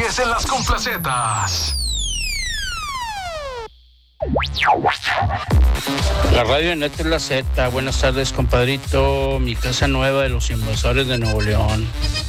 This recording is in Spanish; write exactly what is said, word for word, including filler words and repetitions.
Sigues en las complacetas. La radio neta es la Z. Buenas tardes, compadrito. Mi casa nueva de los invasores de Nuevo León.